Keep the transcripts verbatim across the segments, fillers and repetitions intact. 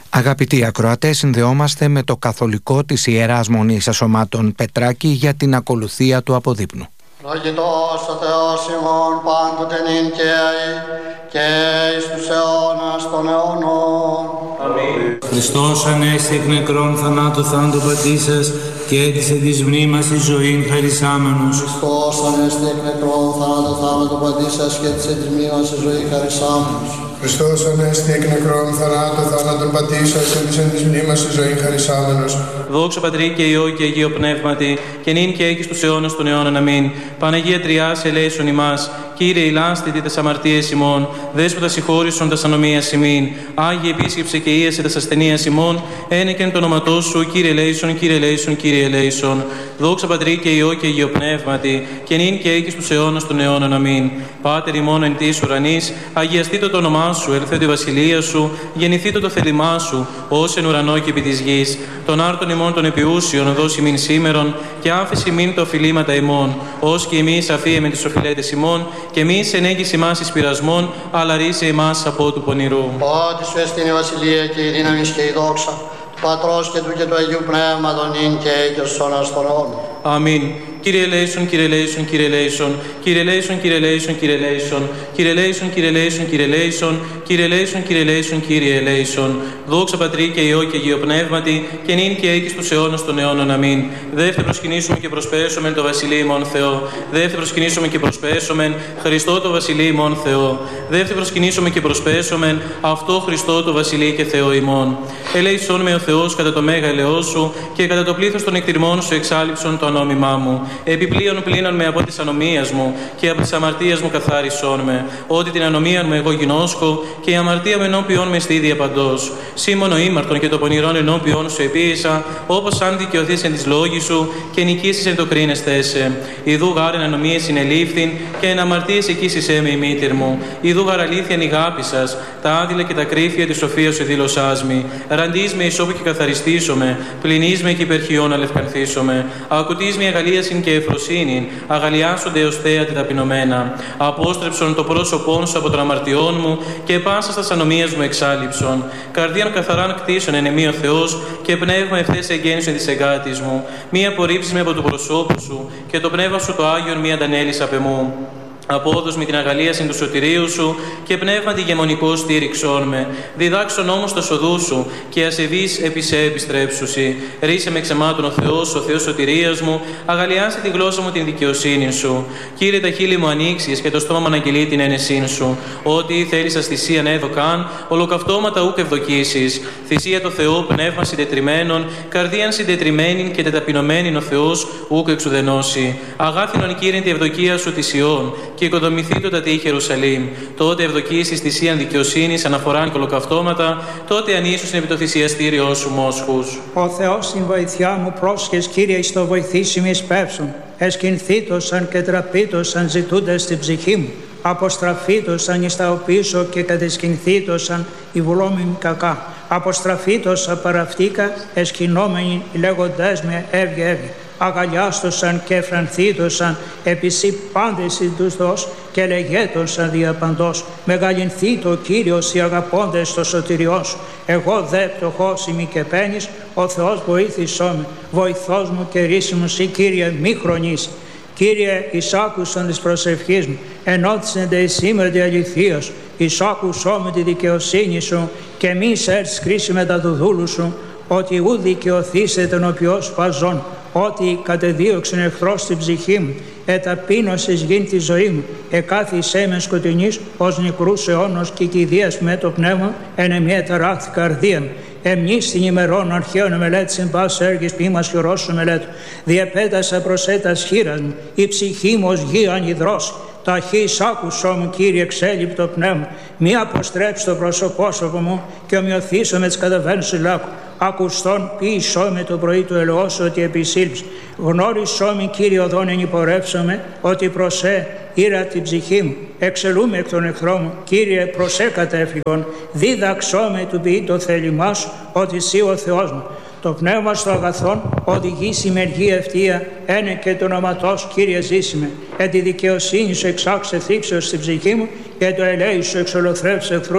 Αγαπητοί ακροατές, συνδεόμαστε με το καθολικό της Ιεράς Μονής Ασωμάτων Πετράκη για την ακολουθία του αποδείπνου. Λόγητος ο Θεός ημών πάντοτε νυν και αεί και εις τους αιώνας των αιώνων. Αμήν. Χριστός ανέστη εκ νεκρών θανάτου θάντο πατήσας και έτησε της μνήμας η ζωήν χαρισάμενος. Χριστός ανέστη εκ νεκρών θανάτου θάνατο πατήσας και έτησε της μνήμας η ζωή χαρισάμενος. Χριστός ανέστη εκ νεκρών θανάτου θάνατον πατήσας και έτησε της μνήμας η ζωή χαρισάμενος. Δόξα Πατρί και Υιό και Αγίο Πνεύματι, και νυν και έκει στους αιώνας των αιώνων. Αμήν. Παναγία Τριάς, ελέησον ημάς. Κύριε ηλάστητη τας αμαρτίες ημών, Δέσποτα συγχώρησον τας ανομίας ημίν. Άγιε επίσκεψε και ίασε τας ασθενείας ημών, ένεκεν το όνοματό σου, Κύριε ελέησον, Κύριε ελέησον, Κύριε ελέησον. Δόξα Πατρί και Υιό και Αγίο Πνεύματι, και νυν και έκει στους αιώνας των αιώνων. Αμήν. Πάτερ ημών εν της ουρανής, αγιαστήτω το όνομά σου, ελθέτω η βασιλεία σου, γεννηθήτω το θέλημά σου, ως εν ουρανό και επί της γης. Τον άρτον ημών των επιούσιων δώσει μην σήμερον, και άφηση μην το οφειλήματα ημών, ως και εμείς αφίεμε τις οφειλέτες ημών, και εμείς ενέγγιση μας εις πειρασμών, αλλά ρίσε εμάς από του πονηρού. Ότι σου εστίν η βασιλεία και η δύναμη και η δόξα του Πατρός και του και του Αγίου Πνεύματος νυν και και στους αιώνας των αιώνων. Αμήν. Κύριε ελέησον, Κύριε ελέησον, Κύριε ελέησον, Κύριε ελέησον, Κύριε ελέησον, Κύριε ελέησον, Κύριε ελέησον, Κύριε ελέησον, Κύριε ελέησον, Κύριε ελέησον, Κύριε ελέησον, Κύριε ελέησον. Δόξα Πατρί και Υιό και Αγίο Πνεύματι, και νυν και έκει στους αιώνας των αιώνων. Αμήν. Δεύτε προσκυνήσουμε και προσπέσομεν το βασιλείο ημών Θεό. Δεύτε προσκυνήσουμε και προσπέσομεν Χριστό το βασιλείο ημών Θεό. Δεύτε προσκυνήσουμε και προσπέσομεν αυτό Χριστό το βασιλείο και Θεό ημών. Ελέησον με ο Θεός κατά το μέγα ελεός σου και κατά το πλήθος των εκτιρμών σου εξάλειψον το ανόμημά μου. Επιπλέον πλήνων με από της ανομίας μου και από της αμαρτίας μου καθάρισόν με. Ότι την ανομία μου εγώ γινώσκω και η αμαρτία μου ενώπιον με στήδια παντός. Σήμωνο ήμαρτον και το πονηρόν ενώπιον σου επίησα, όπως αν δικαιωθείς εν της λόγης σου και νικήσεις εν το κρίνεστε σε. Ιδού γάρ εν ανομίες συνελήφθην και εν αμαρτίες εκείσισέ με η μήτηρ μου. Ιδού γάρ αλήθειαν η γάπη σας, τα άδειλα και τα κρύφια της σοφίας σου δήλωσάς μη. Ραντείς με ισόπου και καθαριστήσομαι, πληνείς με και υπερχιών αλευκανθήσομαι. Ακουτείς με αγαλίασιν και ευφροσύνην, αγαλιάσονται ως θέατη ταπεινωμένα. Απόστρεψον το πρόσωπόν σου από των αμαρτιών μου και πάσα στα ανομίας μου εξάλληψον. Καρδίαν καθαράν κτίσον εν εμή ο Θεός και πνεύμα ευθές εγγέννησον της εγκάτης μου. Μη απορρίψεις με από του προσώπου σου και το πνεύμα σου το Άγιον μη αντανέλεις απ' εμού. Απόδος με την αγαλίαση του σωτηρίου σου και πνεύματι γεμονικό στήριξόν με. Διδάξον όμως το σοδού σου και ασεβείς επί σε επιστρέψουσι. Ρίσε με ξεμάτων ο Θεός, ο Θεός σωτηρίας μου, αγαλιάσε τη γλώσσα μου την δικαιοσύνη σου. Κύριε, τα χείλη μου ανοίξεις και το στόμα μου αναγγελεί την ένεσήν σου. Ό,τι θέλεις ας θυσίαν έδωκαν, ολοκαυτώματα ούκ ευδοκίσεις. Θυσία το Θεό, πνεύμα συντετριμένων, καρδίαν συντετριμένην και τεταπεινωμένην ο Θεός ούκ εξουδενώσει. Αγάθινον Κύριε τη ευδοκία σου θυσιών και οικοδομηθεί το τατή Ιερουσαλήμ. Τότε ευδοκίσεις θυσίαν δικαιοσύνης, αναφοράν και ολοκαυτώματα, τότε ανήσουσιν επί το θυσιαστήριό σου μόσχους. Ο Θεός στην βοηθειά μου πρόσχες, Κύριε, εις το βοηθήσει μη σπεύσουν. Εσκυνθήτωσαν και τραπήτωσαν ζητούντες στην ψυχή μου. Αποστραφήτωσαν εις τα οπίσω και κατεσκυνθήτωσαν οι βουλόμοι κακά. Αποστραφήτωσα παραυτήκα, εσκυνόμενοι λέγοντές με έβγε έβγε. Αγαλιάστοσαν και εφρανθήτωσαν επισύ πάντες εις τους δός και λεγέτωσαν διαπαντός. Μεγαλυνθεί το Κύριος οι αγαπώντες το σωτηριό σου. Εγώ δε πτωχός ημί και πένης, ο Θεός βοήθησό με. Βοηθός μου και ρίσιμος ή Κύριε μη χρονίσει. Κύριε, εισάκουσον της προσευχής μου, ενώθησεν δε σήμερα τη αληθείας, εισάκουσό με τη δικαιοσύνη σου και μη σέρτς κρίση μετά του δούλου σου, ότι ου δικαιωθήσε τον οποίος παζών, ότι κατεδίωξεν εχθρός στην ψυχή μου, εταπείνωσες γιν τη ζωή μου, εκάθισέ με σκοτεινής ως νεκρούς αιώνος και κηδείας με το πνεύμα, εν εμιέ ταράχθη καρδία μου. Εμνείς την ημερών αρχαίων μελέτησιν πας έργης ποίημας χειρός σου μελέτου. Διεπέτασα προς έτας χείρας μου, η ψυχή μου ως γη ανιδρώσει. Ταχύς άκουσό μου, Κύριε, εξέλιπτο πνεύμα, μη αποστρέψει το πρόσωπόσωπο μου και ομοιωθήσω με τις καταβαίνουσες λάκου. Ακουστόν ποιησό με το πρωί του ελαιός ότι επισήλψει. Γνώρισό με, Κύριε, οδόν ενυπορεύσομαι, ότι προσέ ήρα την ψυχή μου. Εξελούμε εκ των εχθρών μου, Κύριε, προσέ κατέφυγον. Δίδαξό με του ποιή το θέλημά σου, ότι εσύ ο Θεός μου. Το πνεύμα στο αγαθόν οδηγήσει με εργή ευθεία, ένε και το ονοματός, Κύριε, ζήσιμε. Εν τη δικαιοσύνη σου εξάξε θύψεως στην ψυχή μου και το ελέη σου εξολοθρεύσε εχθρούς μου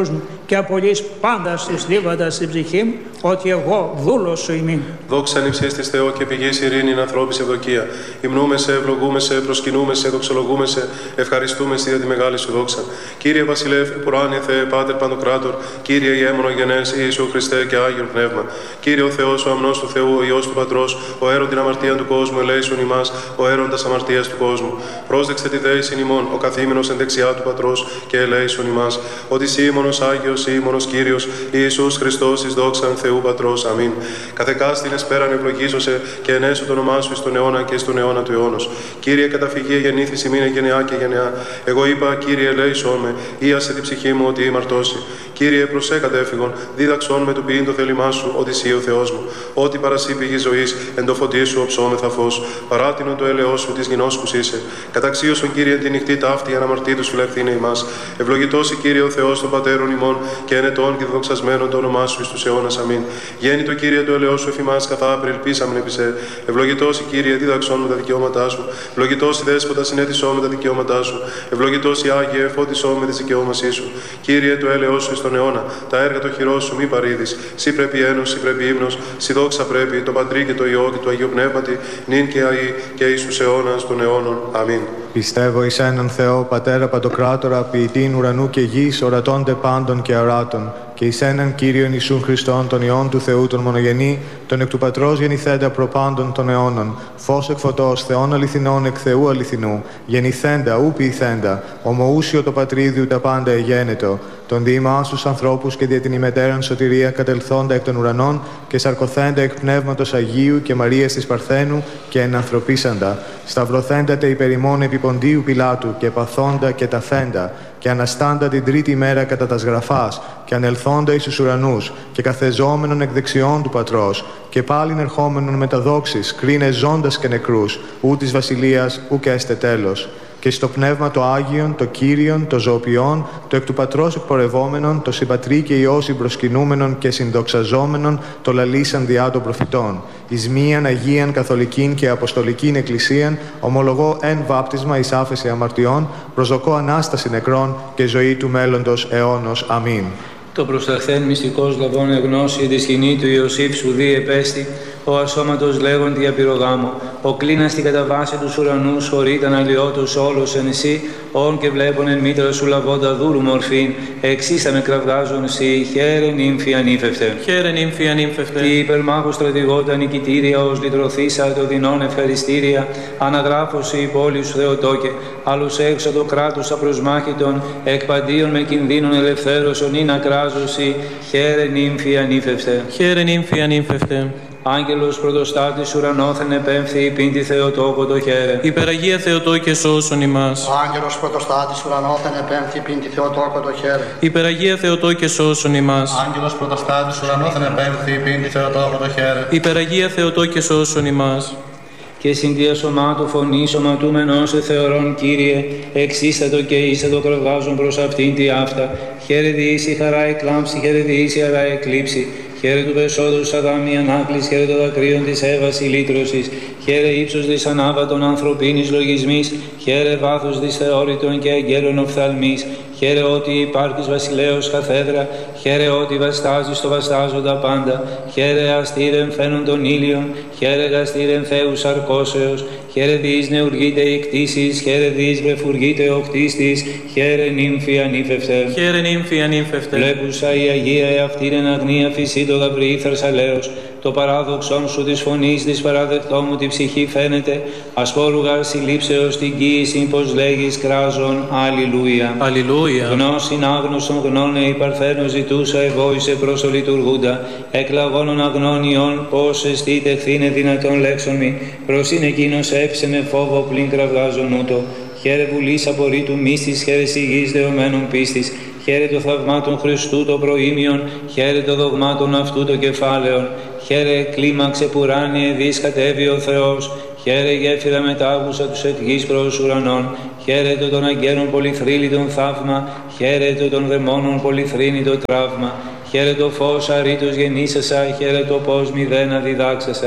και απολύς πάντα στους δίβαντα στην ψυχή μου, ότι εγώ δούλος σου ημί. Δόξα νυψίστης Θεό και πηγής ειρήνη, ανθρώπης ευδοκία. Υμνούμε σε, ευλογούμε σε, προσκυνούμε σε, δοξολογούμε σε, ευχαριστούμε σε για τη μεγάλη σου δόξα. Κύριε Βασιλεύ, Πουράνιε Θεέ, Πάτερ Παντοκράτορ, Κύριε Ιέμονο Γενές, Ιησού Χριστέ και Άγιον Πνεύμα. Κύριε ο Θεός, ο αμνός του Θεού, ο Υιός του Πατρός, ο έρων την αμαρτία του κόσμου, ελέησον ημάς, ο έροντας αμαρτίας του κόσμου. Πρόσδεξε τη δέησιν ημών, ο καθήμενος εν δεξιά του Πατρός και ελέησον ημάς. Ότι σήμωνος Άγιος, σήμωνος Κύριος, Ιησούς Χριστός εις δόξαν Θεού Πατρός. Αμήν. Καθεκάστην εσπέραν ευλογήσωσε και ενέσου το όνομά σου εις τον αιώνα και εις τον αιώνα του αιώνος. Κύριε, καταφυγή γεννήθης ημίνε γενεά και γενεά. Εγώ είπα, Κύριε, ελέησον με, ίασε την ψυχή μου ότι ημαρτώσει. Κύριε, προσέ κατέφυγον, δίδαξον με του ποιήν το θέλημά σου, ότι εσύ ο Θεός μου. Ότι παρασύ πηγή ζωής, εν το φωτί σου οψόμεθα φως. Παράτηνον το έλεος σου της γινώσκους είσαι. Καταξίωσον, Κύριε, τη νυχτή ταύτη αναμαρτήτου σου λεχθήνε ημάς. Ευλογητός, Κύριε, ο Θεός των πατέρων ημών και ενετών και δοξασμένων το όνομά σου εις τους αιώνας. Αμήν. Γέννητο, Κύριε, το έλεος σου εφημάς καθά πρελπίσαμεν επί σε. Ευλογητός, Κύριε, δίδαξον με τα δικαιώματά σου. Ευλογητός, Δέσποτα, συνέτησό με τα δικαιώματά σου. Ευλογητός, Άγιε, φώτισό με τη δικαιώμασή σου. Κύριε, το έλεος σου εις τον αιώνα. Τα έργα το χειρό σου μη παρήδεις. Σύ πρέπει ένος, σύ πρέπει ύμνος, σύ δόξα πρέπει το Πατρί και το Υιό και το Αγίο Πνεύματι, νυν και αεί και εις τους αιώνας των αιώνων. Αμήν. Πιστεύω εις έναν Θεό, Πατέρα Παντοκράτορα, ποιητήν ουρανού και γης, ορατώνται πάντων και αράτων, και εις έναν Κύριον Ιησούν Χριστόν, τον Υιόν του Θεού, τον μονογενή, τον εκ του Πατρός γεννηθέντα προπάντων των αιώνων, φως εκ φωτός, Θεών αληθινών εκ Θεού αληθινού, γεννηθέντα, ου ποιηθέντα, ομοούσιο το Πατρίδιου τα πάντα εγένετο, τον διήμάς τους ανθρώπους και δια την ημετέραν σωτηρία κατελθόντα εκ των ουρανών και σαρκωθέντα εκ Πνεύματος Αγίου και Μαρίας της Παρθένου και ενανθρωπίσαντα, σταυρωθέντα τε υπερημών επί Ποντίου Πιλάτου και παθόντα και ταφέντα, και αναστάντα την τρίτη μέρα κατά τας γραφάς, και ανελθόντα εις τους ουρανούς, και καθεζόμενον εκ δεξιών του Πατρός, και πάλιν ερχόμενον με τα δόξης, κρίνε ζώντας και νεκρούς, ου της βασιλείας ου και έστε τέλος. Και στο πνεύμα το Άγιον, το Κύριον, το ζωοποιόν, το εκ του Πατρός εκπορευόμενον, το συμπατρί και Υιό συμπροσκυνούμενον και συνδοξαζόμενον, το λαλήσαν διά των προφητών. Εις μίαν Αγίαν Καθολικήν και Αποστολικήν Εκκλησίαν, ομολογώ εν βάπτισμα εις άφεση αμαρτιών, προσδοκώ Ανάσταση νεκρών και ζωή του μέλλοντος αιώνος. Αμήν. Το προσταχθέν μυστικός λαβών εγνώση τη σκηνή του Ιωσήφ σου δι επέστη, ο ασώματος λέγοντι απειρογάμο, ο κλίνας την κατά βάση τους ουρανούς, χωρίταν αλλοιώτος όλος εν εσύ, όν και βλέπον εν μήτρα σου λαβώντα δούρου μορφήν, εξίστα με κραυγάζον σοι, χαίρε νύμφη ανήφευτε. Χαίρε νύμφη ανήφευτε. Τι υπερμάχου στρατηγότα νικητήρια, ως λυτρωθήσα το δεινόν ευχαριστήρια, αναγράφωση η πόλη σου Θεοτόκε, άλλους έξω το κράτος απροσμάχητον, εκπαντίον με κινδύνων ελευθέρωσον ή να κράζωση, χαίρε νύμφη ανήφευτε. Χαίρε νύμφη ανήφευτε. Άγγελος πρωτοστάτης ουρανόθεν επέμφθη, πίντη Θεοτόκο το χαίρε. Υπεραγία Θεοτόκε σώσον ημάς. Άγγελος πρωτοστάτης ουρανόθεν επέμφθη, πίντη Θεοτόκο το χαίρε. Υπεραγία Θεοτόκε σώσον ημάς. Άγγελος πρωτοστάτης ουρανόθεν επέμφθη, πίντη Θεοτόκο το χαίρε. Υπεραγία Θεοτόκε σώσον ημάς. Και συντία σωμάτου φωνή σωματούμενος σε θεωρών, Κύριε, εξίστατο και ίστατο κραυγάζον προς αυτήν τη αυτά. Χαίρε διήσει χαρά εκλάμψη, χαίρε διήσει χαρά εκλείψη. Χαίρε του πεσόδου Σαδάμι ανάκλης, χαίρε των δακρύων της Εύας η λύτρωσης. Χαίρε ύψος της ανάβατων ανθρωπίνης λογισμής. Χαίρε βάθος της θεώρητων και αγγέλων οφθαλμής. Χαίρε ότι υπάρχεις βασιλέως καθέδρα. Χαίρε ότι βαστάζεις το βαστάζοντα πάντα. Χαίρε αστήρεν φαίνον των ήλιων. Χαίρε γαστήρεν Θεούς αρκώσεως. Χαίρε διείς νεουργείται η κτήσης. Χαίρε διείς βρεφουργείται ο κτίστης. Χαίρε νύμφη ανήφευτε. Χαίρε νύμφη ανήφευτε. Βλέπουσα η Αγία εαυτήρεν αγνία φυσί το γαβριή θαρσαλέως. Το παράδοξον σου της φωνής της παραδεχτό μου τη ψυχή φαίνεται. Ασπόρουγαρ συλλήψεως την κοίηση πως λέγεις κράζον. Αλληλούια. Αλληλούια. Γνώσιν άγνωσον γνώνε η παρθένο ζητούσα ευόησε προς ο λειτουργούντα. Εκλαγώνων αγνώνιον πως εστί τεχθήνε δυνατόν λέξον μη. Προς είναι εκείνος έψε με φόβο πλην κραυγάζον ούτω. Χαίρε βουλής απορρίτου μίστης, χαίρε σιγής δεωμένων πίστης. Χαίρε το θαυμάτων Χριστού το προήμιον, χαίρε το δογμάτων αυτού το κεφάλαιον. Χαίρε κλίμαξε πουράνιε δις κατέβη ο Θεός. Χαίρε γέφυρα μετάγουσα τους εκ γης προς ουρανών. Χαίρε το των αγγέλων πολυθρύλιτον θαύμα. Χαίρε το των δαιμόνων πολυθρύνητο τραύμα. Χαίρε το φως αρήτως γεννήσασα, χαίρε το πώς μηδένα διδάξασα.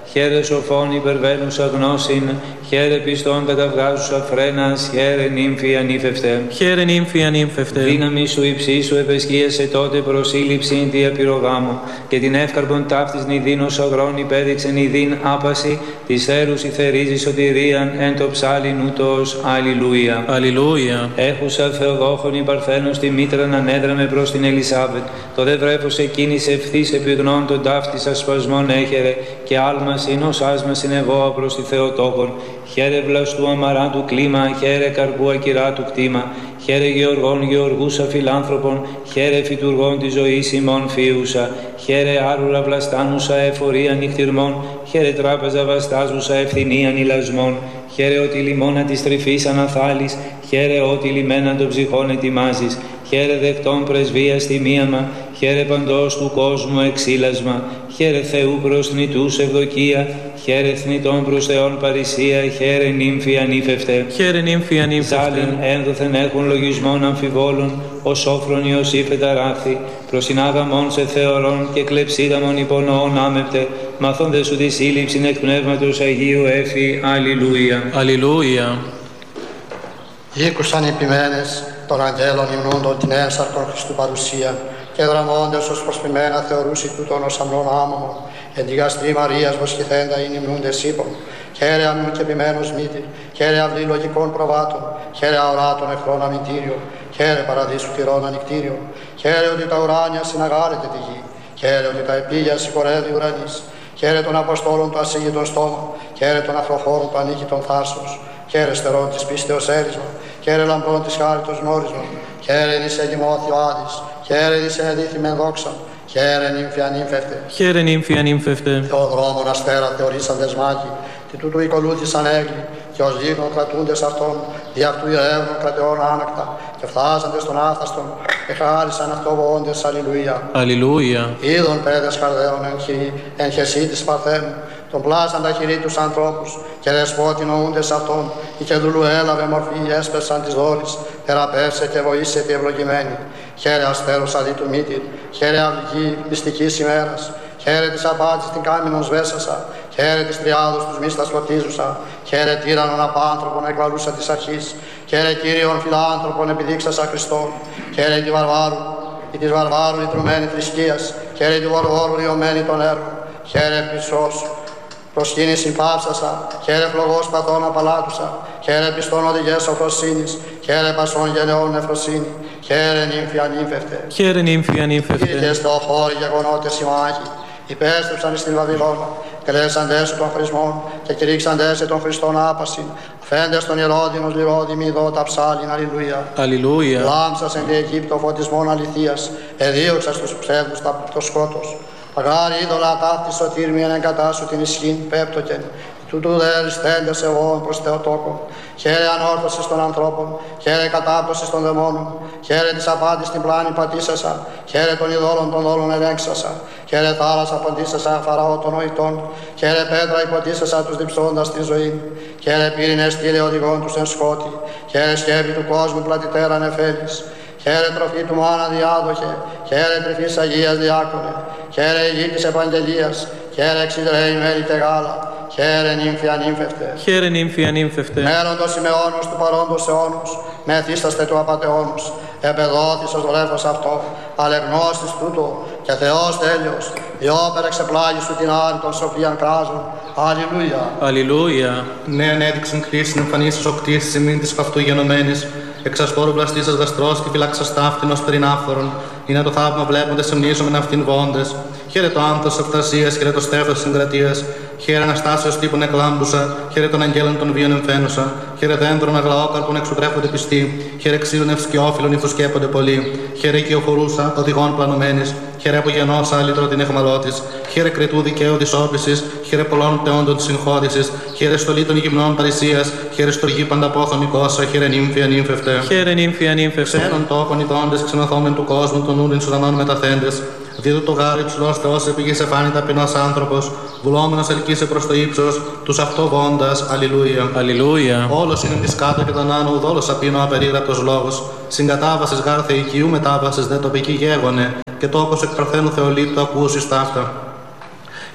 χαίρε σοφών υπερβαίνουσα γνώσιν, χαίρε πιστών καταβγάζουσα φρένας, χαίρε νύμφη ανήφευτε. Χαίρε νύμφη ανήφευτε. Δύναμη σου υψίσου επεσχίασε τότε προσήλυψη τη απειρογάμου, και την εύκαρπον ταύτης νηδίνος αγρών υπέδειξεν νηδίν άπαση, της θέρους η θερίζει σωτηρίαν, εν το ψάλιν ούτως. Αλληλούια. Αλληλούια. Έχουσα Θεοδόχων η Παρθένος τη μήτρα να ανέδραμε προς την Ελισάβετ. Το δε βρέφος εκείνης ευθύς επιγνών τον ταύτης ασπασμών έχερε, και άλμας είναι ως άσμα συνεβόα προς τη Θεοτόκον. Χαίρε βλαστού αμαράντου κλίμα, χαίρε καρπού ακυράτου κτήμα. Χαίρε γεωργών γεωργούσα φιλάνθρωπων, χαίρε φυτουργών τη ζωή ημών φίουσα. Χαίρε άρουρα βλαστάνουσα εφορία νυχτυρμών, χαίρε τράπεζα βαστάζουσα ευθυνίαν ηλασμών. Χαίρε ότι λιμώνα της τρυφής αναθάλεις, χαίρε ότι λιμένα των ψυχών ετοιμάζεις. Χαίρε δεκτών πρεσβεία στη μίαμα, χαίρε παντός του κόσμου εξήλασμα. Χαίρε Θεού προς θνητούς ευδοκία, χαίρε θνητών προς Θεόν παρησία, χαίρε νύμφη ανήφευτε. Χαίρε νύμφη ανήφευτε. Ζάλιν ένδοθεν έχουν λογισμών αμφιβόλων, ο σόφρον Ιωσήφ εταράχθη, προς συνάγαμον σε θεωρών και κλεψίδαμον υπονοών άμεπτε, μαθώντες σου τη σύλληψην εκ Πνεύματος Αγίου έφη. Αλληλούια. Αλληλούια. Ήκουσαν οι ποιμένες των αγγέλων υμνούντων την ένσαρκον Χριστού παρουσία, και δραμώντες ως προσποιμένα θεωρούσι τούτον ως αμνών άμμο, εν τη γαστρή Μαρίας βοσχηθέντα ειν υμνούντες ύπων. Χαίρε αμνού και ποιμένος μύτη, χαίρε αυλή λογικών προβάτων, χαίρε αοράτων εχθρών αμυντήριο, χαίρε παραδείσου τυρών ανοιχτήριο, χαίρε ότι τα ουράνια συναγάρεται τη γη, χαίρε ότι τα επίγεια συγχωρεύει ουρανής, χαίρε των Αποστόλων του ασύγητον στόμα, χαίρε των αφροχώρων του ανίκητον θάρσος, χαίρε στερών της πίστεως έρισμα, χαίρε λαμπρών της χάριτος γνώρισμα, χαίρε νης εγημώθη ο Άδης, χαίρε νης εδίθημεν δόξα, χαίρε νύμφη ανήμφευτε. Χαίρε νύμφη ανήμφευτε. Θεοδρόμων αστέρα θεωρήσαντες μάχη, τι τούτου οικολούθησαν έγκλη, και ως γύρνων κρατούντες αυτών, δι' αυτού ιερεύνων κρατεών άνακτα, και φτάσαντες των άθαστων, και χάρισαν αυτοβοώντες. Αλληλούια. Αλληλούια. Είδων πέδες χαρδαίων εν χεσί της Παρθένου, τον πλάσαν τα χειρή τους ανθρώπους, και δεσπότην οούντες αυτών, η και δουλού έλαβε μορφή, έσπεσαν της δόρης, θεραπεύσε και βοήσε τη ευλογημένη. Χαίρε αστέρος αδί του μύτη, χαίρε αυγή μυστικής ημέρας, χαίρε της απάτης την κάμινον σβέσασα, χαίρε της τριάδος τους μίστας φωτίζουσα, χαίρε τύραννον απάνθρωπον εκβαλούσα της αρχής, χαίρε Κύριον φιλάνθρωπον επιδείξασα Χριστόν, χαίρε τη βαρβάρου, ή της βαρβάρου ιτρωμένη θρησκείας, χαίρε τη βορβόρου λιωμένη των έργων, χαίρε πισός προσκύνησιν πάψασα, χαίρε φλογός παθών απαλάτουσα, χαίρε πιστών οδηγές οφροσύνης, χαίρε πασών γενεών νεφροσύνη, χαίρε νύμφη ανήμφευτε. Χαίρε νύμφη ανήμφευτε. Κύριε στοχώροι γεγονότες οι μάχοι, υπέστρεψαν στην Βαβυλώνα, τελέσαντες σου των χρησμών και κηρύξαντες των Χριστών άπασιν, φέντες των Ηρώδινος λιρόδημοι δότα ψάλιν. Αλληλούια. Αλληλούια. Λάμψας εν τη Αιγύπτο φωτισμών αληθείας, εδίωξας τους ψεύδους το σκότος. Αγάρι είδωλα ταύτη σωτήρμη εν εγκατάσου την ισχύν πέπτοκεν, τούτου δε αριστέντες ευώων προς Θεοτόκον. Χαίρε ανόρθωσης των ανθρώπων, χαίρε κατάπτωσης των δαιμόνων, χαίρε της απάντης την πλάνη πατήσασα, χαίρε των ειδόλων των δόλων ελέγξασα, χαίρε θάλασσα ποντήσασα φαραώ των νοητών, χαίρε πέτρα υποτήσασα τους διψώντας τη ζωή, χαίρε πύρινες στήλε οδηγών τους εν σκότη, χαίρε σκεύη του κόσμου πλατητέρα νεφέλης. Χαίρε τροφή του μάνα διάδοχε, χαίρε τρυφής Αγίας διάκονε, χαίρε η γη της επαγγελίας, χαίρε εξιδραίη μέλη και γάλα, χαίρε νύμφη ανήμφευτε. Χαίρε νύμφη ανήμφευτε. Μέροντος ημεώνος του παρόντος αιώνος, μεθύσταστε του απατεώνος, επεδόθης ως βρέφος αυτό, αλεγνώστης τούτο και Θεός τέλειος, διόπερ εξεπλάγει σου την άρη των σοφίαν κράζων. Αλληλούια. Αλληλούια. Ναι, ανέδειξαν κρίσεις εμφανίσεις ο κτήσεις ημίν της καυτού γενομένης, εξασπόρου πλαστήσας γαστρός και φυλάξας ταύτηνος περινάφθορων, είναι το θαύμα βλέποντες σε μνήσομεν αυτήν βόντες. Χαίρε το άνθος αυταρσίας, χαίρε το στέφος συγκρατείας, χαίρε αναστάσεως τύπων εκλάμπουσα, χαίρε των αγγέλων των βίων εμφαίνουσα, χαίρε δέντρων αγλαόκαρπων εξουτρέφονται πιστοί, χαίρε ξύλων ευσκιόφιλων ηθουσκέπονται πολλοί, χαίρε οικειοφορούσα οδηγών πλανωμένης, χαίρε απογενός άλυτρο την εχμαλώτης, χαίρε κρετού δικαίου της όπισης, χαίρε πολλών πτεόντων της συγχώρησης, χαίρε στολή των γυμνών παρησίας, χαίρε στοργή πανταπόθων οικόσα, χαίρε νύμφη ανήμφευτε. Χαίρε νύμφη ανήμφευτε. Ξένων τόπων ητώντες, ξενοθόμεν του κόσμου, των ούριν σουρανών μεταθέντες. Δίδου το γάρι ψηλός Θεός επήγης εφάνη ταπεινός άνθρωπος, βουλόμενος ελκύσε προς το ύψος, τους αυτό βόντας. Αλληλούια. Αλληλούια. Όλος είναι της κάτω και τον άνω, ουδόλος απείνω απερίγραπτος λόγος. Συγκατάβασης γάρ θεϊκίου μετάβασης δε τοπική γέγονε, και τόπος εκ Παρθένου Θεολίτου ακούσεις ταύτα.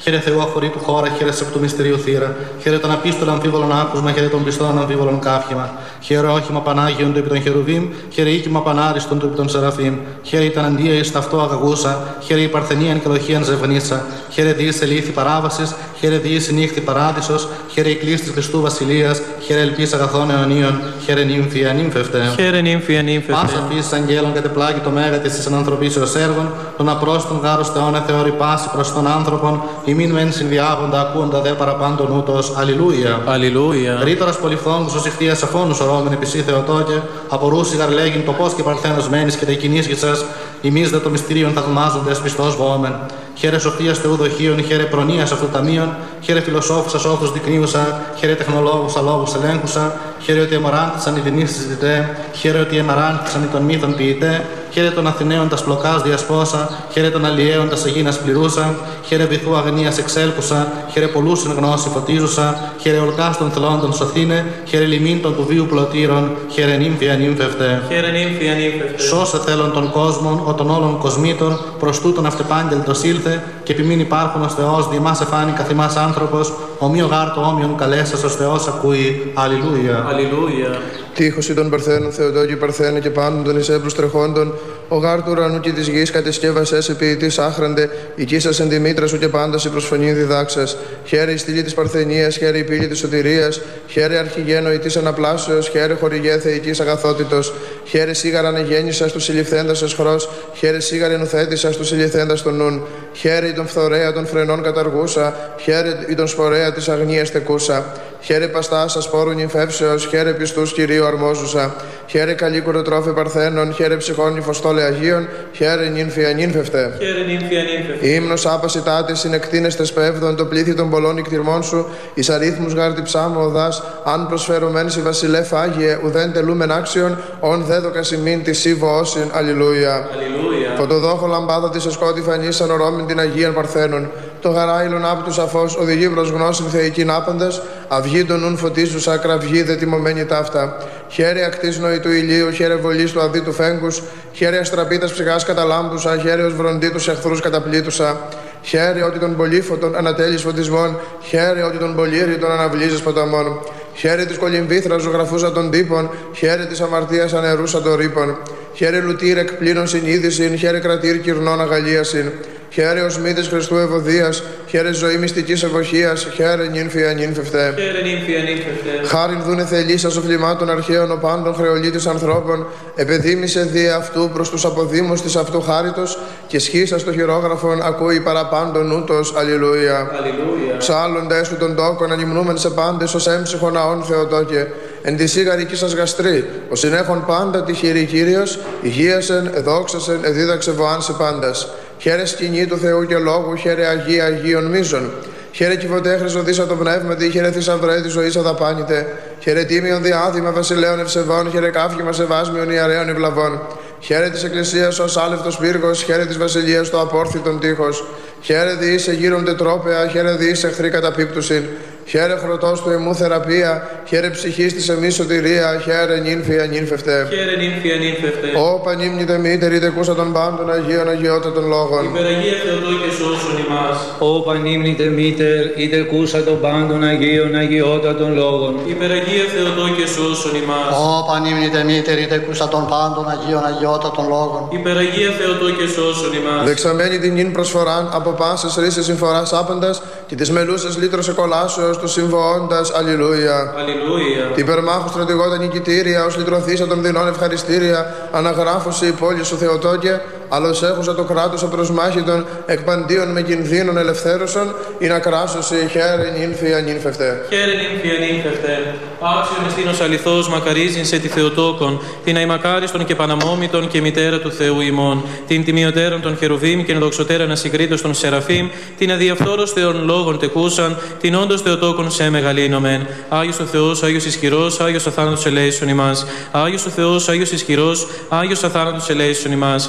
Χαίρε Θεού αφορήτου χώρα, χαίρε σε του μυστηρίου θύρα. Χαίρε τον απίστολο αμφίβολον άκουσμα, χαίρε τον πιστόν αμφίβολον κάφημα. Χαίρε όχημα Πανάγιον του επί των χερουβίμ, χαίρε οίκημα Πανάριστον του επί των σεραφείμ. Χαίρε ήταν αντία εις ταυτό αγαγούσα, χαίρε η παρθενίαν και λοχίαν ζευγνίτσα. Χαίρε διείς ελήθη παράβασης, χαίρε διείς νύχτη παράδεισος, χαίρε η κλής της Χριστού Βασιλείας, χαίρε ελπίς αγαθών αιωνίων, χαίρε νύμφια νύμφευτε. Χαίρε νύμφια νύμφευτε. Πάσα φύσης αγγέλων κατεπλάγει το μέγα της της ενανθρωπίσεως έργων, τον απρόστον γάρος Θεόν εθεώρη πάση προς τον άνθρωπον, ημίν μεν συνδιάγοντα ακούοντα δε παραπάντων ούτως. Αλληλούια. Αλληλούια. Ρήτορας πολυφθόγκους ως ηχθείας αφώνους ορώμεν επισή Θεοτόκε, απορούσι γαρλέγειν το πώς και παρθένος μένεις και τα κοινίσγησας, ημείς δε το μυστήριον θαυμάζοντες πιστός βόμεν. Χαίρε σοφίας Θεού δοχείων, χαίρε προνοίας αυτού ταμείων, χαίρε φιλοσόφους ασόφους δεικνύουσα, χαίρε τεχνολόγους αλόγους ελέγχουσα, χαίρε ότι εμαράντησαν οι δεινείς συζητητέ, χαίρε ότι εμαράντησαν οι των μύθων ποιητέ, χαίρε των Αθηναίων τας πλοκάς διασπόσα, χαίρε των Αλλιέων τας Αιγίνας πληρούσα, χαίρε βυθού αγνίας εξέλκουσα, χαίρε πολλούς εν γνώση φωτίζουσα, χαίρε ολκάς των θελόντων σωθήνε, χαίρε λιμήν των του βίου πλωτήρων, χαίρε νύμφια νύμφευτε. Χαίρε νύμφια νύμφευτε. Σώσε θέλων των κόσμων, ο των όλων κοσμήτων, προς τούτον αυτεπάγγελτος ήλθε, και επιμήν υπάρχον ως Θεός, διημάς εφάνει καθημάς άνθρωπος, ομοίο γάρτο όμοιον καλέσας ως Θεός ακούει. Αλληλούια. Αλληλούια. Τείχωση των Παρθένων Θεοτόκη Παρθένε και πάντων των εισέπρους τρεχόντων, ο γάρ του ουρανού και της γης κατεσκεύασες ποιητής άχραντε, οικίσας εν τη μήτρα σου και πάντας η προσφωνήν διδάξας. Χαίρε η στήλη της Παρθενίας, χαίρε η πύλη της σωτηρίας, χαίρε αρχηγένο η της αναπλάσεως, χαίρε χορηγέ θεϊκής αγαθότητος, χαίρε σίγαραν εγέννησας του συλληφθέντας εσχρός, χαίρε σίγαρεν ουθέτησας του συλληφθέντας των νουν, χαίρε η τον φθορέα των φρενών καταργούσα, χαίρε η τον σπορέα της αγνίας τεκούσα. Χαίρε παστάς ασπόρουν νυμφεύσεως, χαίρε πιστούς Κυρίου αρμόζουσα. Χαίρε καλή κουροτρόφη Παρθένων, χαίρε ψυχών νυφοστόλε Αγίων, χαίρε νύμφια νύμφευτε. Χαίρε νύμφια νύμφευτε. Ύμνος άπαση τάτε συνεκτείνεστε σπέβδον, το πλήθη των πολλών νικτυρμών σου, εις αρίθμους γάρτη ψάμου οδάς, αν προσφέρωμέν σε βασιλεύ Άγιε, ουδέν τελούμεν άξιον, ον δέδοκα σημείν τη σύβο όσιν. Αλληλούια. Φωτοδόχο λαμπάδα τη εσκότη φανίσαν ορόμην την Αγίαν Παρθένων. Το γαράιλον άπτου σαφώς οδηγεί προς γνώσιν θεϊκήν άπαντας, αυγή των νουν φωτίζουσα, κραυγή δε τιμωμένη ταύτα. Χαίρε ακτής νοητού ηλίου, χαίρε βολής του αδίτου φέγγους, χαίρε αστραπίτας ψυχάς καταλάμπουσα, χαίρε ως βροντί τους εχθρούς καταπλήτουσα. Χαίρε ότι τον πολύφωτον ανατέλεις φωτισμών, χαίρε ότι τον πολύρι τον αναβλύζεις ποταμών. Χαίρε της κολυμβήθρας ζωγραφούσα των τύπων, χαίρε της αμαρτίας ανερούσα των ρήπων. Χαίρε λουτήρ εκπλήνων συνείδησιν, χαίρε κρατήρ κυρνών αγαλίασιν. Χαίρε ως μύτης Χριστού ευωδίας, χαίρε ζωή μυστικής ευοχίας, χαίρε νύμφια νύμφευτε. Χαίρε νύμφια νύμφευτε. Χάριν δούνε θελήσας ο φλημάτων αρχαίων ο πάντων χρεολίτης ανθρώπων, επεδήμησε δι' αυτού προς τους αποδήμους της αυτού χάριτος και σχίσας το χειρόγραφον ακούει παραπάντων ούτως. Αλληλούια. Ψάλλονται έσου των τόκων ανυμνούμεν σε πάντες ως έμψυχο ναών Θεοτόκε. Εν τη σίγαρική σας γαστρή, ο συνέχων πάντα τη χειρή Κύριος, υγείασεν, εδόξασεν, εδίδαξε βοάν σε πάντας. Χαίρε σκηνή του Θεού και λόγου, χαίρε Αγία Αγίων μίζων. Χαίρε κυβωτέχρης οδύσα το πνεύματι, χαίρε θησαυρέ τη ζωή αδαπάνητε. Χαίρε τίμιον διάδημα βασιλέων ευσεβών, χαίρε κάφημα σεβάσμιον ιερέων ευλαβών. Χαίρε της Εκκλησίας ως άλευτος πύργος, χαίρε της Βασιλείας το απόρθητον τείχος. Χαίρε διήσε γύρον τετρόπαια, χαίρε διήσε εχθροί καταπίπτουσιν. Χαίρε χρωτός του εμού θεραπεία, χαίρε ψυχής της εμείς σωτηρία, χαίρε νύμφια νύμφευτε. Χαίρε νύμφια νύμφευτε. Ω πανύμνητε μήτερη τεκούσα των πάντων Αγίων Αγιότατων λόγων. Υπεραγία Θεοτόκε σώσον ημάς. Ω πανύμνητε μήτερ, είτε κούσα των πάντων Αγίων Αγιότατων λόγων. Υπεραγία Θεοτόκε σώσον ημάς. Ω πανύμνητε μήτερ, είτε κούσα των πάντων Αγίων Αγιότατων λόγων. Υπεραγία Θεοτόκε σώσον ημάς. Δεξαμένη την νυν προσφοράν από πάσες ρίσες συμφοράς άπαντας και τις μελούσες λύτρος εκολάσεως του συμβοώντας. Αλληλούια. Αλληλούια. Την περμάχου στρατηγότα νικητήρια, ως λυτρωθήσα των δεινών ευχαριστήρια, αναγράφωσε η πόλη σου Θεοτόκε, αλλως έχουσα το κράτος απροσμάχητον, εκπαντίον με κινδύνων ελευθέρωσον, ή να κράσωσε χαίρε νύμφια νύμφευτε. Χαίρε νύμφια νύμφευτε. Άξιον εστίνος αληθώς μακαρίζειν σε τη Θεοτόκον, την αημακάριστον και παναμόμητον και μητέρα του Θεού ημών, την τιμιωτέρων των χερουβίμ και ενδοξωτέραν ασυγκρίτως των σεραφείμ, την αδιαφθόρος Θεών λόγων τεκούσαν, την όντως Θεοτόκον σε μεγαλύνομεν. Άγιος ο Θεός, Άγιος ισχυρός, Άγιος αθάνατος ελέησον ημάς. Άγιος ο Θεός, Άγιος ισχυρός, Άγιος αθάνατος ελέησον ημάς.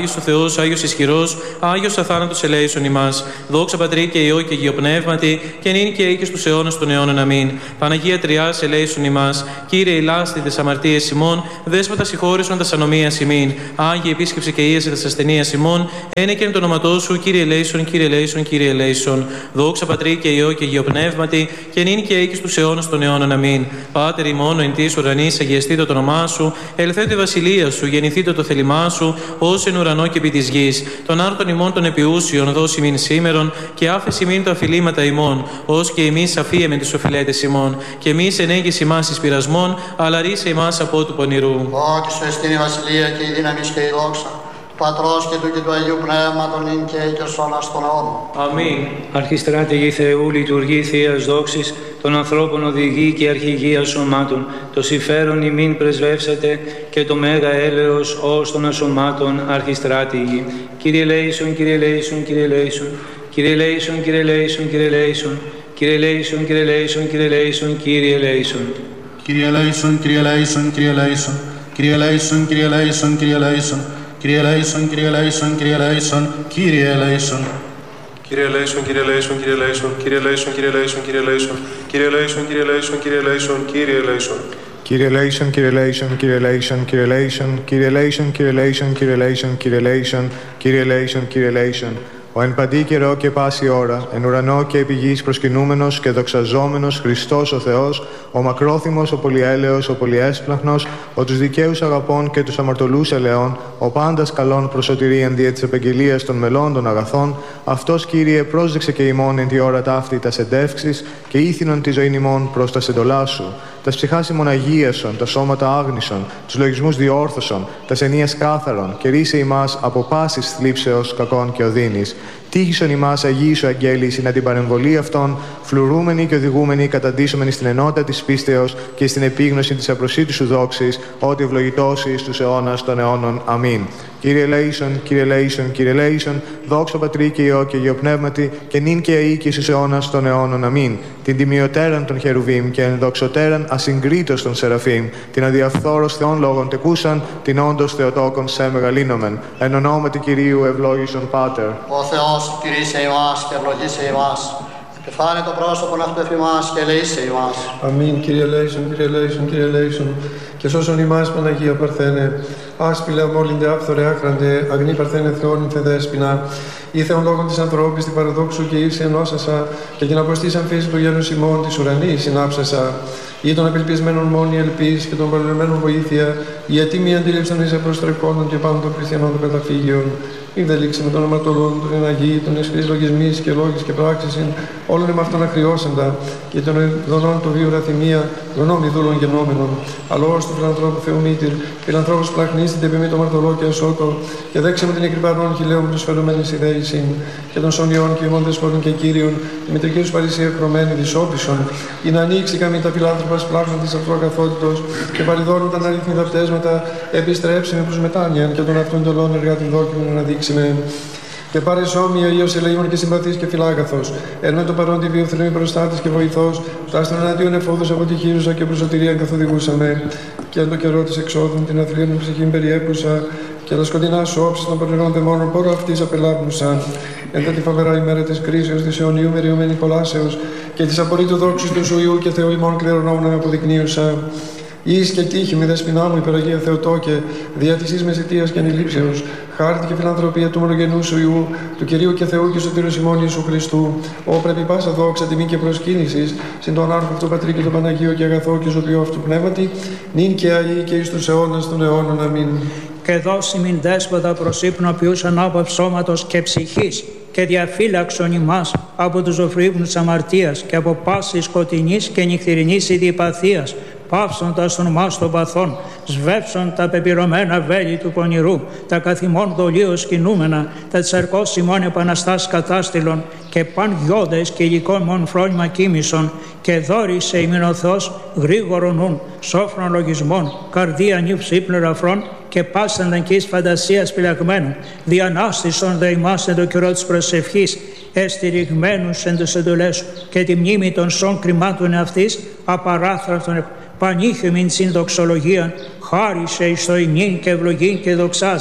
Άγιος ο Θεός, Άγιος ισχυρός, Άγιος αθάνατος ελέησον ημάς. Δόξα Πατρί και Υιό και Αγίο Πνεύματι, και νυν και οίκες τους αιώνας των αιώνων. Αμήν. Παναγία Τριάς ελέησον ημάς. Κύριε ηλάστη τες αμαρτίες ημών, Δέσποτα συγχώρησον τας ανομίας ημίν. Άγιε επίσκεψε και ίασε τας ασθενείας ημών, ένεκεν το όνοματό σου, Κύριε ελέησον, Κύριε ελέησον, Κύριε ελέησον. Δόξα Πατρί και Υιό και Αγίο Πνεύματι, και νυν και οίκες τους αιώνας των αιώνων. Αμήν. Πάτερ ημών, εν της ουρανής, αγιαστήτω το όνομά σου, ελθέτω η βασιλεία σου, γεννηθήτω το θέλημά σου, ως εν ουρανό και επί της γης. Των άρτων ημών των επιούσιων δώσει ημίν σήμερον, και άφεση ημίν τα οφειλήματα ημών, ως και εμείς αφίεμεν τις οφειλέτες ημών. Και εμείς ενέγγις ημάς εις πειρασμών, αλλά ρίσε ημάς από του πονηρού. Ότι σου εστίν η βασιλεία και η δύναμη και η δόξα, του Πατρός και του και του Αγίου Πνεύματος, νυν και οίκες αιώνας των αιώνων. Αμήν. Αρχιστράτηγη Θεού, λειτουργή Θείας δόξης, των ανθρώπων οδηγή και αρχηγία σωμάτων, το συμφέρον ημίν πρεσβεύσατε και το μέγα έλεος ως των ασωμάτων αρχιστράτηγη. Κύριε ελέησον, Κύριε ελέησον, Κύριε ελέησον, Κύριε ελέησον, Κύριε ελέησον, Κύριε ελέησον, Κύριε ελέησον, Κύριε ελέησον, Κύριε ελέησον, Κύριε ελέησον. Κύριε ελέησον, Κύριε ελέησον, Κύριε ελέησον, Κύριε ελέησον, Κύριε ελέησον, Κύριε ελέησον, Κύριε ελέησον, Κύριε ελέησον, Κύριε ελέησον, Κύριε ελέησον. Κύριε ελέησον, Κύριε ελέησον, Κύριε ελέησον, Κύριε ελέησον, Κύριε ελέησον, Κύριε ελέησον, Κύριε ελέησον, Κύριε ελέησον, Κύριε ελέησον, Κύριε ελέησον. Κύριε ελέησον, Κύριε ελέησον, Κύριε ελέησον, Κύριε ελέησον, Κύριε ελέησον, Κύριε ελέησον, Κύριε ελέησον, Κύριε ελέησον, Κύριε ελέησον, Κύριε ελέησον. Ο εν παντή καιρό και πάση ώρα, εν ουρανό και επί γης προσκυνούμενος και δοξαζόμενος Χριστός ο Θεός, ο μακρόθυμος, ο πολυέλεος, ο πολυέσπλαχνος, ο τους δικαίους αγαπών και τους αμαρτωλούς ελεών, ο πάντας καλών προς σωτηρίαν δια της επαγγελίας των μελών των αγαθών, αυτός, Κύριε, πρόσδεξε και ημών εν τη ώρα ταύτη τας εντεύξεις και ήθινον τη ζωήν ημών προς τας εντολάς σου. Τας ψυχάς ημών αγίασον, τα σώματα άγνησον, τους λογισμούς διόρθωσον, τας ενίας κάθαρον, και ρίσε ημάς από πάσης θλίψεως κακών και οδύνης. Τύχησον ημάς Αγίοι σου αγγέλοι, συνα την παρεμβολή αυτών, φλουρούμενοι και οδηγούμενοι, καταντήσομενοι στην ενότητα της πίστεως και στην επίγνωση της απροσίτης σου δόξης, ότι ευλογητός εις τους αιώνας των αιώνων. Αμήν. Κύριε ελέησον, Κύριε ελέησον, Κύριε ελέησον, δόξα Πατρί και Υιό και Αγίο Πνεύματι, και νυν και αεί και εις τους αιώνας των αιώνων. Αμήν. Την τιμιωτέραν των χερουβίμ και ενδοξωτέραν ασυγκρίτως των σεραφείμ, την αδιαφθόρος Θεών λόγων τεκούσαν, την όντως Θεοτόκον σε μεγαλύνομεν. Εν ονόματι Κυρίου ευλόγησον Πάτερ. Ο Θεός κηρύσσε ημάς και ευλογήσε ημάς. Επιφάνε το πρόσωπο αυτού εφ' ημάς και ελεήσε ημάς. Αμήν. Κύριε ελέησον, Κύριε ελέησον, Κύριε ελέησον, και σώσον ημάς Παναγία Παρθένε. Άσπηλα μόλυντε άφθορε άχραντε, αγνή Παρθένε Θεόν ηθε δέσποινα. Ήθεον λόγων της ανθρώπης την παραδόξου και ήρθε ενώσασα, και την αποστής αμφίση του γένους ημών της ουρανής συνάψασα. Ή των απελπισμένων μόνοι ελπίς και των παρελεμένων βοήθεια, η ατίμη αντίληψη των εις προστρεκόντων και πάνω των χριστιανών των καταφύγιων. Μην δε λήξει με τον αματολόν, τον εναγή, τον εσχρής λογισμής και λόγης και πράξης, όλων με αυτόν ακριώσαντα, και των δονών του βίου ραθυμία, γνώμη δούλων γενόμενων. Αλλά ως του φιλανθρώπου Θεού μήτηρ, φιλανθρώπους πλαχνίστητε επί μη το μαρτωλό και ασώτο, και δέξε με την εκρυπαρών χιλέων του σφαιρωμένης ιδέησιν, και των σωνιών και ημών δεσπότων και κύριων, τη μητρική του παρησία χρωμένη δυσόπισον, ή να ανοίξει καμή τα φιλάνθρωπα σπλάχνων της αυτοακαθότητος, και παριδώνουν τα αναρρύθμιτα πτέσματα, επιστρέψει με προς μετάνοιαν, και των αυτών τελών εργάτη δόκιμων να δείξει με. Και πάρε σώμια Υιός ελεήμων και συμπαθής και φιλάγαθος, εν με το παρόν τη βιοθρημή προστάτης και βοηθός, τα αστροναντίον εφόδους από τη χείρουσα και προσωτηρίαν καθοδηγούσαμε, και εν το καιρό της εξόδου την αθλίων ψυχήν περιέπουσα, και τα σκοτεινά σου όψεις των πονηρών δαιμόνων πόρο αυτής απελάπνουσαν. Εν τα τη φοβερά ημέρα της κρίσεως, της αιωνίου μεριωμένη κολάσεως, και της απορρίτου δόξης του σου Υιού και Θεού ημών κληρονόμων αποδεικνύουσα. Εις και τύχη μη δεσποινά μου υπεραγία Θεοτόκε, δια της εις μεσητείας και ανηλήψεως, χάρτη και φιλανθρωπία του μονογενού σου Υιού, του Κυρίου και Θεού και σωτήρου ημών Ιησού Χριστού, ό πρέπει πάσα δόξα τιμή και προσκύνησης, συν τον άρχο αυτού Πατρί και τον Παναγίο και αγαθό και ζωπιό αυτού πνεύματι, νυν και αεί και εις τους αιώνας των αιώνων. Αμήν. Και δώσει μην δέσποτα προς ύπνο ποιούς ανάπαυ σώματος και ψυχής, και διαφύλαξον ημάς από τους ζωφρύβνους αμαρτίας και από πάσης σκοτεινής και νυχθηρινής ιδιπαθίας, πάυσοντας τον μας των παθών, σβεύσον τα πεπειρωμένα βέλη του πονηρού, τα καθημών δολίως κινούμενα, τα τσαρκός ημών επαναστάς κατάστηλων, και παν γιώδες και υλικών μον φρόνημα κοίμησον, και δόρισε ημιν ο Θεός γρήγορον νουν, σόφρον λογισμών, καρδία νύψ ύπνου ελαφρών, και πάσαν δανκής φαντασίας πυλαγμένων, διανάστησον δε ημάς εν το καιρό της προσευχής, εστηριγμένους εν τους εντολές σου, και τη μνήμη των σών κρυμάτων αυτής, απαράθρατον πανήχημην συν δοξολογίαν, χάρισε εις το ημίν και ευλογήν και δοξάζει,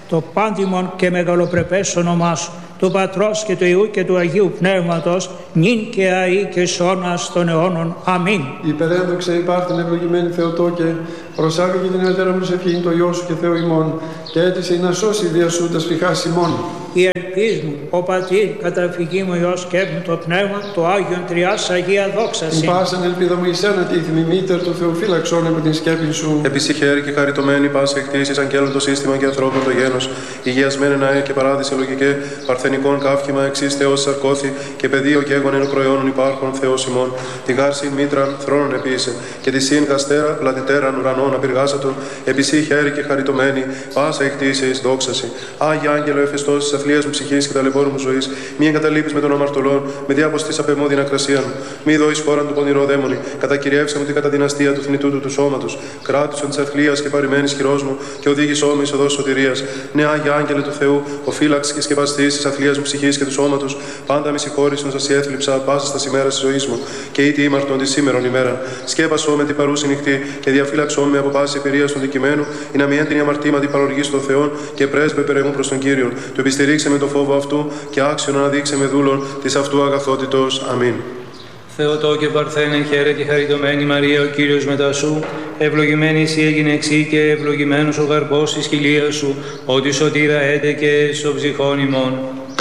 το πάντιμον και μεγαλοπρεπές όνομά σου, του Πατρός και του Υιού και του Αγίου Πνεύματος, νυν και αεί και σώνας των αιώνων. Αμήν. Υπερένδοξε υπάρχειν ευλογημένη Θεοτόκε, προσάγαγε την ελτέρα προσευχήν το Υιό σου και Θεό ημών, και έτησε να σώσει δια σου τα σφιχάς ημών. Η ελπίς μου, ο Πατήρ, καταφυγή μου Υιός και μου το Πνεύμα, το Άγιον Τριάς Αγία δόξαση. Την πάσαν ελπίδα μου εις ένα τίθιμη μήτερ του Θεού φύλαξον με την σκέπη σου. Επισυχαίρη και χαριτωμένη πάσα εκτίσεις αγγέλων το σύστημα και ανθρώπων το γένος, υγιασμένη ναέ και παράδεισε λογικέ, παρθενικών καύχημα εξής Θεός σαρκώθη και πεδίο και έγων εν προϊόνων υπάρχων Θεός ημών. Τη γάρσιν μήτραν θρόνων επίησε και τη σύν καστέρα πλατητέραν ουρανών απειργάσατον, επισυχαίρη και χαριτωμένη πάσα εκτίσεις δόξαση. Άγια Άγγελο εφεστός της αθλίας μου ψυχής και ταλαιπώρου μου ζωής, μη εγκαταλείπεις με τον αμαρτωλόν, με διάποστης απεμόδιν ακρασία μου. Μη δώεις χώραν του πονηρό δαίμονι, κατακυριεύσε μου την καταδυναστία του θνητού του, του σώματος. Κράτουσον της αθλίας και παρημένης χειρός μου και οδήγησό με εις οδός σωτηρίας. Ναι, Άγια Άγγελε του Θεού, ο φύλαξ και σκεπαστής της αθλίας μου ψυχής και του σώματος, πάντα με συγχώρησον σας έθλιψα πάσα στα ημέρα της ζωής μου και ήτι ήμαρτον τη σήμερον ημέρα. Σκέπασό με την παρούση νυχτή και διαφύλαξό με από πάση εμπειρία των δικημένου, ή να μη έντυνη αμαρτήματι παροργής των Θεών και πρέσβε περαιμού προς τον Κύριον. Του επιστηρίξε με το φόβο αυτού και άξιον αναδείξε με δούλον της αυτού αγαθότητος. Αμήν. Θεοτόκε Παρθένε, χαίρε και χαριτωμένη Μαρία, ο Κύριος μετά σου, ευλογημένη εσύ έγινε εξή και ευλογημένος ο καρπός της χιλίας σου, ότι σωτήρα έτε και στο ψυχόν ημών.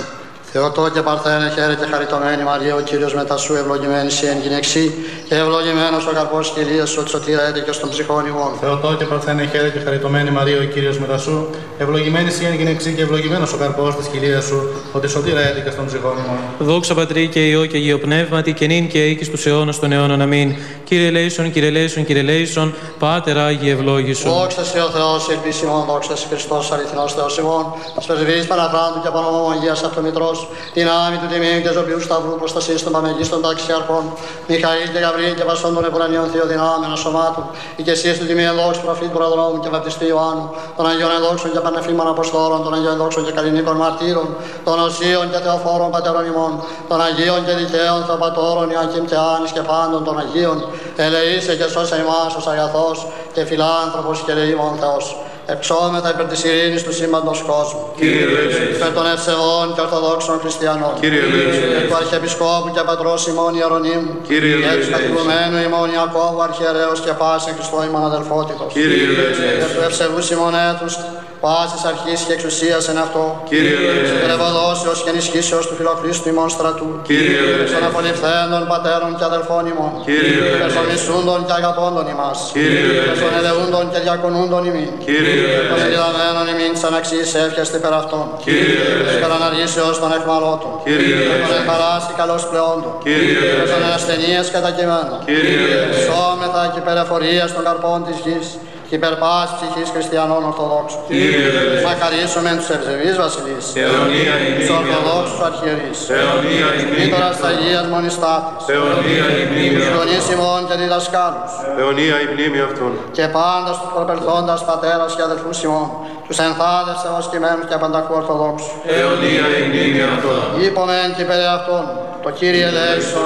Θεοτόκε Παρθένε, χαίρε και χαριτωμένη Μαρία, ο Κύριος μετά σου, ευλογημένη εσύ εν γυναιξή και ευλογημένος ο καρπός της χιλίας σου, ότι σωτήρα έτε και στον ψυχόν ημών. Θεοτόκε Παρθένε, χαίρε και χαριτωμένη Μαρία, ο Κύριος μετά σου, ευλογημένη εσύ εν γυναιξή και ευλογημένος ο καρπός της χιλίας σου, ότι σωτήρα έτε και στον ψυχόν ημών. Δόξα Πατρί και Υιό και Αγίο Πνεύματι και νυν και οίκης τους αιώνας των αιώνων. Αμήν. Κύριε λέησον, Κύριε λέησον, Κύριε λέησον, Πάτερ Άγιε ευλόγησον. Δόξα σε ο Θεός, ελπίς ημών, δόξα σε Χριστός, αληθινός Θεός ημών, της πρεσβείας Παναθράντου και Πανομαγίας Αυτομητρός, δυνάμει του τιμίου και ζωοποιού σταυρού προστασίας των παμεγίστων ταξιαρχών, Μιχαήλ και Γαβρίλ και Πασών των Επουρανίων Θεοδυνάμεων σωμάτων, ηκεσίες του τιμίου ενδόξου προφήτου Προδρόμου και βαπτιστού Ιωάννου, των Αγίων ενδόξων και πανεφήμων Αποστόλων, των Αγίων ενδόξων και καλλινίκων μαρτύρων, των Οσίων και Θεοφόρων πατέρων ημών, των Αγίων και δικαίων Θεοπατώρων Ιωακήμ και Άνης και πάντων των Αγίων, ελεήσε και σώσε ημάς ως αγαθός και φιλάνθρωπος και ελεήμων Θεός. Εξώμεθα υπέρ της ειρήνης του σύμπαντος κόσμου. Κύριε Λέησον. Υπέρ των ευσεβών και ορθοδόξων χριστιανών. Κύριε Λέησον. Υπέρ του Αρχιεπισκόπου και Πατρός ημών Ιερονύμου. Κύριε Λέησον. Και του κατηγουμένου ημών Ιακώβου Αρχιερέως και πάσης Χριστό ημών αδελφότητος. Κύριε Λέησον. Υπέρ του ευσεβούς ημών έθους, πάσης αρχής και εξουσίας εν αυτό. Κύριε Λέησον. Υπέρ ευωδόσεως και ενισχύσεως του Φιλοχρίστου ημών στρατού. Κύριε Λέησον. Των απολυφθέντων πατέρων και αδελφών ημών. Κύριε Λέησον. Υπέρ των μισούντων και αγαπώντων ημάς. Κύριε Λέησον. Υπέρ των ελεούντων και διακονούντων ημών. Κύριε Λέησον. Δεδομένων ημίν της αναξής εύχεστε περ' αυτών. Κύριε Λέησον. Καταναργήσεως των εχμαλώτων. Κύριε Λέησον. Των εχμαράσι καλώς πλεόντων. Κύριε Λέησον. Των ασθενείες κατακειμένων. Κύριε Λέησον. Σώμεθα και υπερεφορίας των καρπών της γης και υπερπάς ψυχής χριστιανών Ορθοδόξων. Κύριε Λέησον. Μακαρίσομεν τους ευσεβείς βασιλείς. Αιωνία τους ημίμια. Ορθοδόξους αρχιερείς. Αιωνία ημίμια. Μήτωρας Αγίας Μονιστάτης. Αιωνία ημίμια. Συγγονείς ημών και διδασκάλους. Αιωνία η μνήμη αυτών. Και πάντα στους προπελθόντας πατέρας και αδελφούς ημών, τους ενθάδες ευασκημένους και απανταχού Ορθοδόξους. Αιωνία η μνήμη αυτών. Είπομεν και περί αυτών, το Κύριε Λέησον,